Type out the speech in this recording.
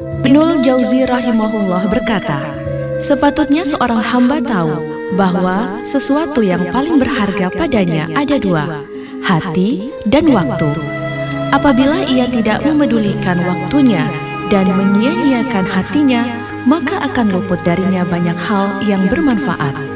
Ibnul Jauzi rahimahullah berkata, sepatutnya seorang hamba tahu bahwa sesuatu yang paling berharga padanya ada dua, hati dan waktu. Apabila ia tidak memedulikan waktunya dan menyia-nyiakan hatinya, maka akan luput darinya banyak hal yang bermanfaat.